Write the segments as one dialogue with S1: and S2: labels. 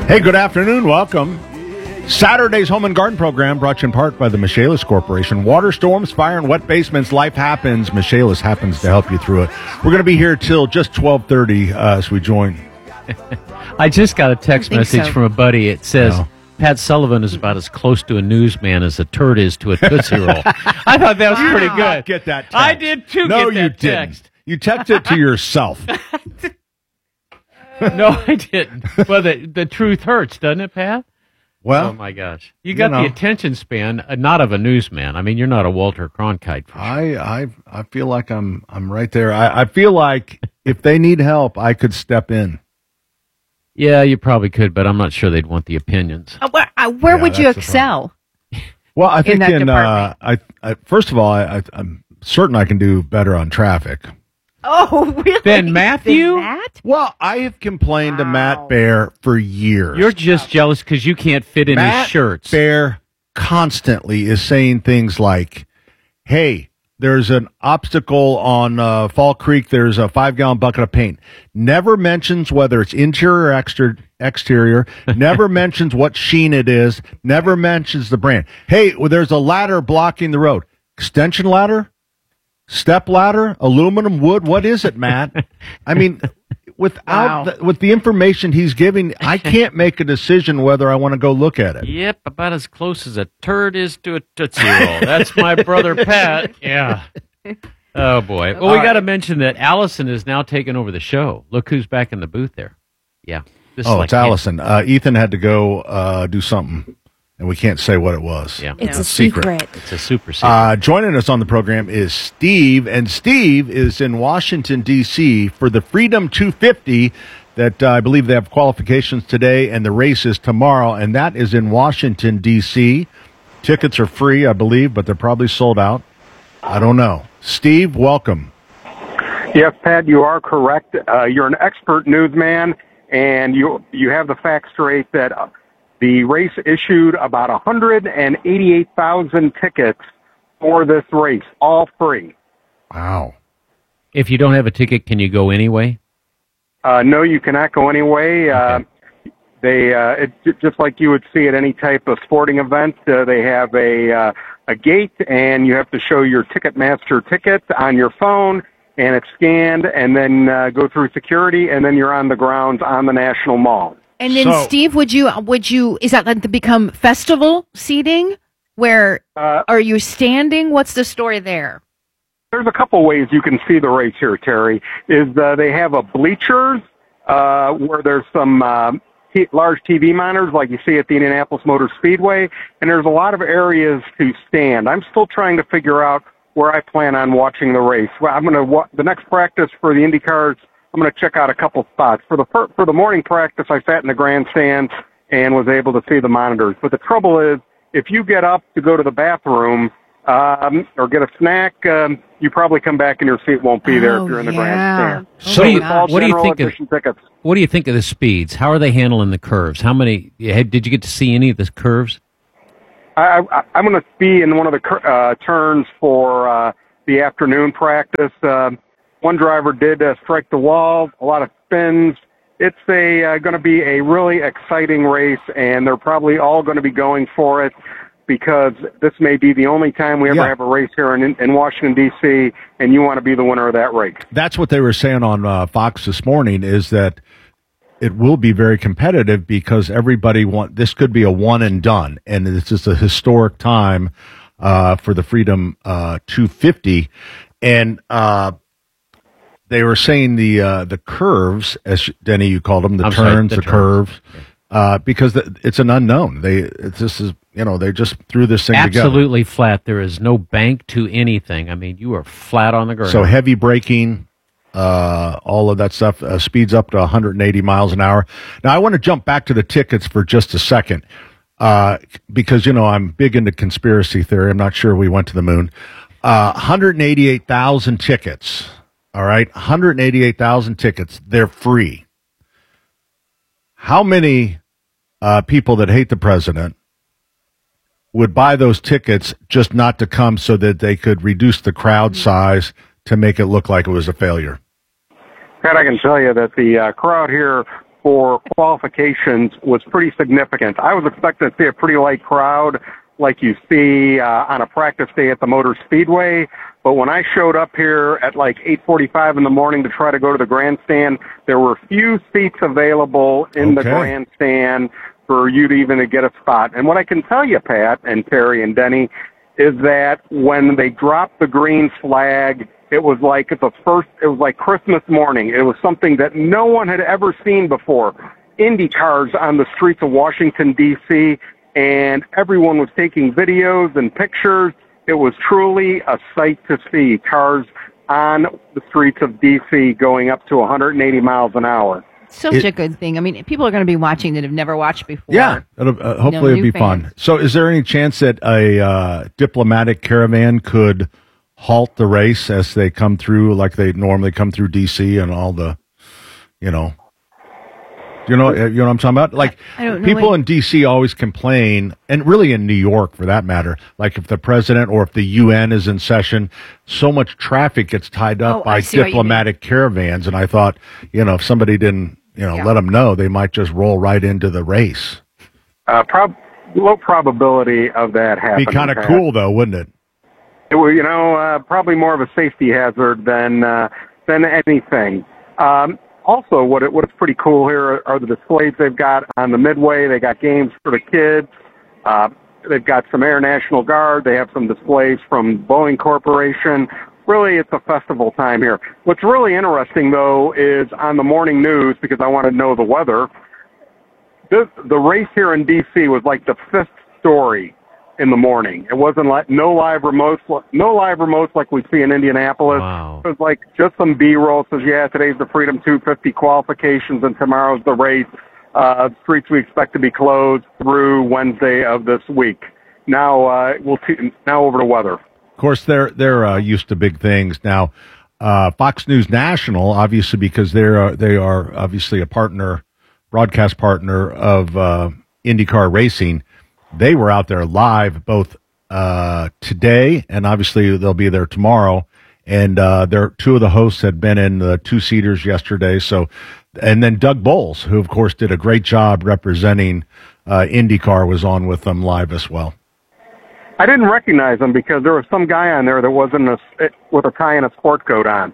S1: Hey, good afternoon. Welcome. Saturday's Home and Garden program brought to you in part by the Michaelis Corporation. Water storms, fire, and wet basements. Life happens. Michaelis happens to help you through it. We're going to be here till just 12:30 as we join.
S2: I just got a text message from a buddy. It says, Pat Sullivan is about as close to a newsman as a turd is to a Tootsie Roll. I thought that was pretty good.
S1: Get that text.
S2: I did too.
S1: No,
S2: get that
S1: you
S2: text.
S1: didn't. You texted it to yourself.
S2: No, I didn't. Well, the truth hurts, doesn't it, Pat?
S1: Well,
S2: oh my gosh, you got the attention span, not of a newsman. I mean, you're not a Walter Cronkite. For sure.
S1: I feel like I'm right there. I feel like if they need help, I could step in.
S2: Yeah, you probably could, but I'm not sure they'd want the opinions.
S3: Where would you excel?
S1: Well, I think
S3: I
S1: first of all, I'm certain I can do better on traffic.
S3: Oh, really?
S2: Then Matthew?
S1: Well, I have complained to Matt Bear for years.
S2: You're just jealous because you can't fit in his shirts.
S1: Matt Bear constantly is saying things like, hey, there's an obstacle on Fall Creek. There's a 5-gallon bucket of paint. Never mentions whether it's interior or exterior. Never mentions what sheen it is. Never mentions the brand. Hey, well, there's a ladder blocking the road. Extension ladder? Step ladder? Aluminum, wood? What is it, Matt? I mean, with the information he's giving, I can't make a decision whether I want to go look at it.
S2: Yep, about as close as a turd is to a Tootsie Roll. That's my brother Pat. Yeah. Oh, boy. Well, we got to mention that Allison is now taking over the show. Look who's back in the booth there. Yeah.
S1: It's Allison. Ethan had to go do something. And we can't say what it was.
S2: Yeah.
S3: It's a secret.
S2: It's a super secret.
S1: Joining us on the program is Steve, and Steve is in Washington, D.C. for the Freedom 250 that I believe they have qualifications today, and the race is tomorrow, and that is in Washington, D.C. Tickets are free, I believe, but they're probably sold out. I don't know. Steve, welcome.
S4: Yes, Pat, you are correct. You're an expert newsman, and you have the facts straight that the race issued about 188,000 tickets for this race, all free.
S1: Wow.
S2: If you don't have a ticket, can you go anyway?
S4: No, you cannot go anyway.
S2: Okay.
S4: It's just like you would see at any type of sporting event. They have a gate, and you have to show your Ticketmaster ticket on your phone, and it's scanned, and then go through security, and then you're on the grounds on the National Mall.
S3: And then, Steve, would you? Is that like to become festival seating? Where are you standing? What's the story there?
S4: There's a couple ways you can see the race here, Terry. They have a bleachers where there's some large TV monitors like you see at the Indianapolis Motor Speedway, and there's a lot of areas to stand. I'm still trying to figure out where I plan on watching the race. Well, the next practice for the IndyCars, I'm going to check out a couple spots. For the morning practice, I sat in the grandstands and was able to see the monitors. But the trouble is, if you get up to go to the bathroom or get a snack, you probably come back and your seat won't be there if you're in the grandstand.
S2: So what do you think of the speeds? How are they handling the curves? How many? Did you get to see any of the curves?
S4: I'm going to be in one of the turns for the afternoon practice. One driver did strike the wall, a lot of spins. It's going to be a really exciting race, and they're probably all going to be going for it because this may be the only time we ever have a race here in Washington, D.C., and you want to be the winner of that race. That's
S1: what they were saying on Fox this morning, is that it will be very competitive because this could be a one and done, and this is a historic time for the Freedom 250. And they were saying the curves, as Denny, you called them, the curves, because it's an unknown. They just threw this thing together.
S2: Absolutely flat. There is no bank to anything. I mean, you are flat on the ground.
S1: So heavy braking, all of that stuff speeds up to 180 miles an hour. Now, I want to jump back to the tickets for just a second because, I'm big into conspiracy theory. I'm not sure we went to the moon. 188,000 tickets. All right, 188,000 tickets. They're free. How many people that hate the president would buy those tickets just not to come so that they could reduce the crowd size to make it look like it was a failure?
S4: Pat, I can tell you that the crowd here for qualifications was pretty significant. I was expecting to see a pretty light crowd like you see on a practice day at the Motor Speedway. But when I showed up here at like 8:45 in the morning to try to go to the grandstand, there were few seats available in the grandstand for you to even get a spot. And what I can tell you, Pat and Terry and Denny, is that when they dropped the green flag, it was like it was like Christmas morning. It was something that no one had ever seen before. Indy cars on the streets of Washington, D.C., and everyone was taking videos and pictures. It was truly a sight to see, cars on the streets of D.C. going up to 180 miles an hour.
S3: Such a good thing. I mean, people are going to be watching that have never watched before.
S1: Yeah, hopefully it'll be fun. So is there any chance that a diplomatic caravan could halt the race as they come through, like they normally come through D.C. and all the, you know what I'm talking about? Like, people in D.C. always complain, and really in New York for that matter, like if the president or if the UN is in session, so much traffic gets tied up by diplomatic caravans. And I thought, if somebody didn't, let them know, they might just roll right into the race.
S4: Low probability of that happening.
S1: Be kind of cool, though, wouldn't it?
S4: It would, probably more of a safety hazard than anything. Also, what is pretty cool here are the displays they've got on the midway. They got games for the kids. They've got some Air National Guard. They have some displays from Boeing Corporation. Really, it's a festival time here. What's really interesting, though, is on the morning news, because I want to know the weather, the race here in D.C. was like the fifth story in the morning. It wasn't like no live remotes like we see in Indianapolis.
S2: Wow.
S4: It was like just some B-roll. Says, today's the Freedom 250 qualifications and tomorrow's the race. Streets we expect to be closed through Wednesday of this week. Now now over to weather.
S1: Of course, they're used to big things now. Fox News National, obviously, because they are obviously a broadcast partner of IndyCar racing. They were out there live both today, and obviously they'll be there tomorrow. And two of the hosts had been in the two-seaters yesterday. So, and then Doug Bowles, who of course did a great job representing IndyCar, was on with them live as well.
S4: I didn't recognize him because there was some guy on there that wasn't with a tie and a sport coat on.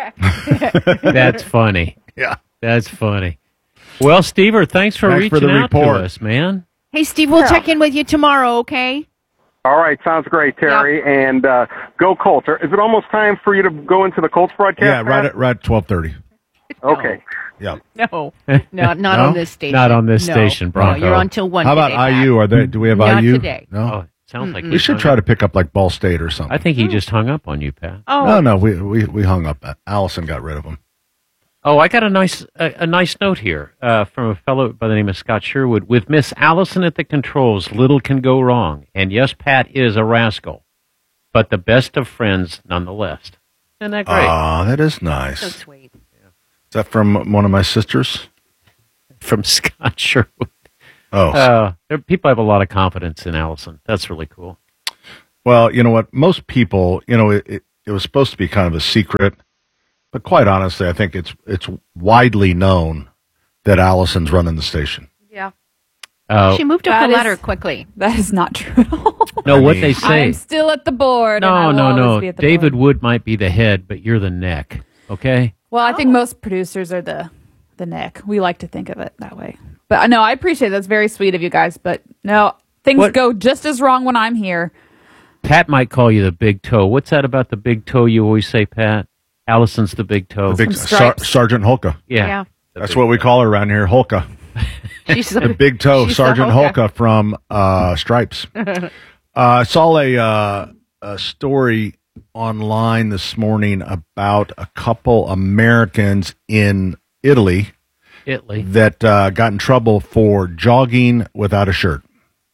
S2: That's funny.
S1: Yeah,
S2: that's funny. Well, Stever, thanks for reaching out to us, man.
S3: Hey, Steve, we'll check in with you tomorrow, okay?
S4: All right, sounds great, Terry. Yeah. And go Colts. Is it almost time for you to go into the Colts broadcast?
S1: Yeah, right at 12:30.
S4: Okay.
S1: Yeah.
S3: No, not on this station.
S2: Not on this station, Bronco.
S3: No, you're on till 1
S1: How about
S3: today,
S1: IU? Do we have
S3: not
S1: IU?
S3: Today.
S1: No.
S2: Oh, sounds like
S1: we should try to pick up like Ball State or something.
S2: I think he just hung up on you, Pat.
S3: Oh.
S1: No, we hung up. Allison got rid of him.
S2: Oh, I got a nice note here from a fellow by the name of Scott Sherwood. With Miss Allison at the controls, little can go wrong. And yes, Pat is a rascal, but the best of friends nonetheless. Isn't that great?
S1: Oh, that is nice.
S3: So sweet.
S1: Yeah. Is that from one of my sisters?
S2: From Scott Sherwood.
S1: Oh.
S2: People have a lot of confidence in Allison. That's really cool.
S1: Well, you know what? Most people, it was supposed to be kind of a secret. But quite honestly, I think it's widely known that Allison's running the station.
S3: Yeah.
S5: She
S3: moved up the ladder quickly.
S5: That is not true at all.
S2: No, what they say.
S5: I'm still at the board.
S2: No. David Wood might be the head, but you're the neck. Okay?
S5: Well, I think most producers are the neck. We like to think of it that way. But no, I appreciate it. That's very sweet of you guys. But no, things go just as wrong when I'm here.
S2: Pat might call you the big toe. What's that about the big toe you always say, Pat? Allison's the big toe.
S1: The big Sergeant Holka.
S2: Yeah.
S1: That's what we call her around here, Holka.
S3: She's
S1: the big toe, Sergeant Holka from Stripes. I saw a story online this morning about a couple Americans in Italy that got in trouble for jogging without a shirt.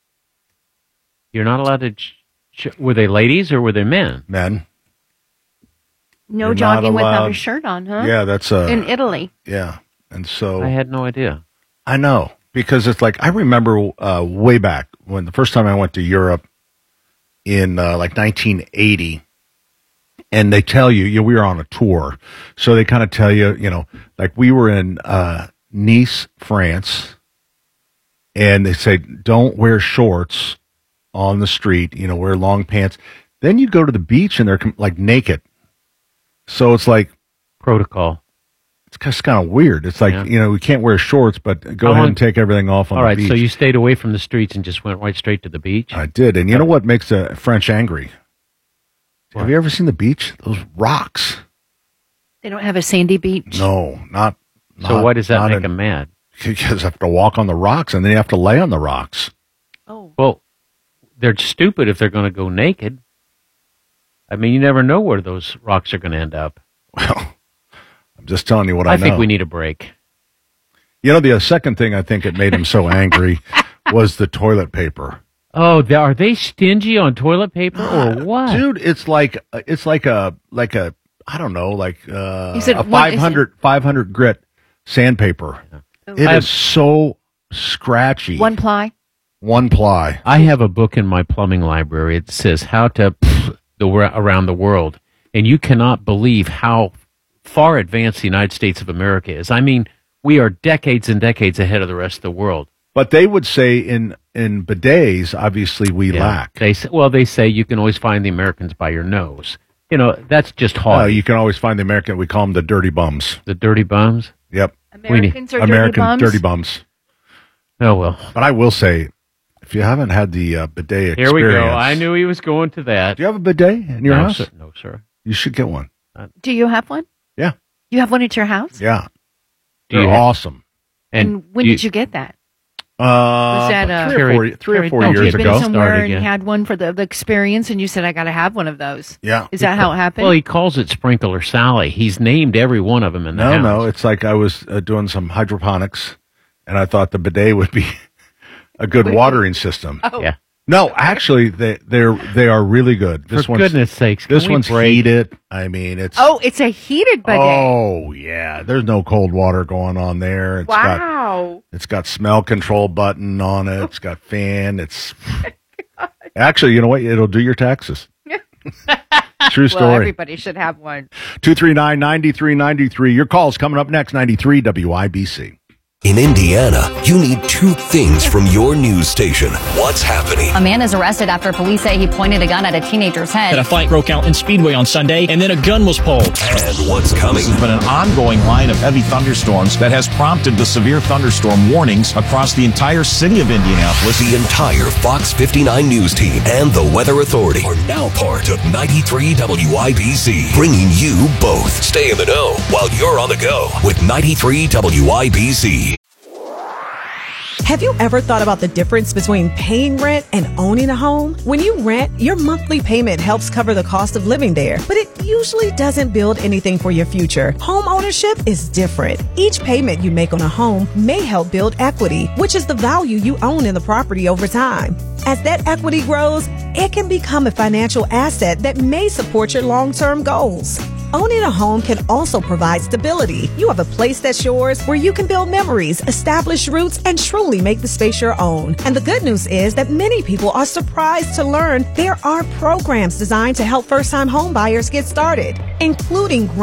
S2: You're not allowed to... were they ladies or were they men?
S1: Men.
S3: No jogging without a shirt on, huh?
S1: Yeah, that's
S3: in Italy.
S1: Yeah, and so
S2: I had no idea.
S1: I know, because it's like I remember way back when the first time I went to Europe in like 1980, and they tell you, we were on a tour, so they kind of tell you, like we were in Nice, France, and they say don't wear shorts on the street, wear long pants. Then you go to the beach and they're like naked. So it's like
S2: protocol.
S1: It's just kind of weird. It's like, we can't wear shorts, but go ahead and take everything off on the beach.
S2: All right, so you stayed away from the streets and just went right straight to the beach?
S1: I did. And you know what makes the French angry? What? Have you ever seen the beach? Those rocks.
S3: They don't have a sandy beach?
S1: No, not.
S2: So why does that make them mad?
S1: Because you have to walk on the rocks, and then you have to lay on the rocks.
S3: Oh.
S2: Well, they're stupid if they're going to go naked. I mean, you never know where those rocks are going to end up.
S1: Well, I'm just telling you what I know.
S2: I think we need a break.
S1: The second thing I think it made him so angry was the toilet paper.
S2: Oh, are they stingy on toilet paper or what?
S1: Dude, it's like a I don't know, like a 500 grit sandpaper. Yeah. It is so scratchy.
S3: One ply.
S2: I have a book in my plumbing library. It says how to around the world, and you cannot believe how far advanced the United States of America is. I mean, we are decades and decades ahead of the rest of the world.
S1: But they would say in bidets, obviously we lack.
S2: They say you can always find the Americans by your nose. That's just hard.
S1: You can always find the American. We call them the dirty bums.
S2: The dirty bums?
S1: Yep.
S3: Americans are
S1: dirty bums.
S2: Oh, well.
S1: But I will say, if you haven't had the bidet experience.
S2: Here we go. I knew he was going to that.
S1: Do you have a bidet in your house?
S2: No, sir.
S1: You should get one.
S3: Do you have one?
S1: Yeah.
S3: You have one at your house?
S1: Yeah. They're awesome.
S3: And when did you get that?
S1: Was that 3 or 4 years
S3: ago?
S1: Been
S3: somewhere and had one for the experience, and you said, I got to have one of those.
S1: Yeah.
S3: Is that how it happened?
S2: Well, he calls it Sprinkler Sally. He's named every one of them in the house.
S1: No, it's like I was doing some hydroponics, and I thought the bidet would be a good watering system.
S3: Oh.
S2: Yeah.
S1: No, actually, they are really good.
S2: For goodness sakes,
S1: this one's heated. I mean, it's
S3: it's a heated bidet.
S1: Oh yeah, there's no cold water going on there. It's got smell control button on it. It's got fan. It's actually, you know what? It'll do your taxes. True story.
S3: Well, everybody should have one.
S1: 239-9393. Your call's coming up next. 93 WIBC.
S6: In Indiana, you need two things from your news station. What's happening?
S7: A man is arrested after police say he pointed a gun at a teenager's head.
S8: A fight broke out in Speedway on Sunday, and then a gun was pulled.
S6: And what's coming?
S9: There's been an ongoing line of heavy thunderstorms that has prompted the severe thunderstorm warnings across the entire city of Indianapolis.
S6: The entire Fox 59 news team and the Weather Authority are now part of 93 WIBC, bringing you both. Stay in the know while you're on the go with 93 WIBC.
S10: Have you ever thought about the difference between paying rent and owning a home? When you rent, your monthly payment helps cover the cost of living there, but it usually doesn't build anything for your future. Home ownership is different. Each payment you make on a home may help build equity, which is the value you own in the property over time. As that equity grows, it can become a financial asset that may support your long-term goals. Owning a home can also provide stability. You have a place that's yours where you can build memories, establish roots, and truly make the space your own. And the good news is that many people are surprised to learn there are programs designed to help first-time home buyers get started, including